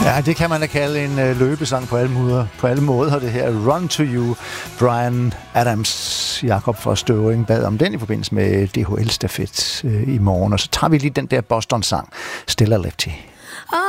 Ja, det kan man da kalde en løbesang på alle måder, det her Run to You. Bryan Adams, Jakob fra Støvring, bad om den i forbindelse med DHL-stafet i morgen. Og så tager vi lige den der Boston-sang, Stella Lefty.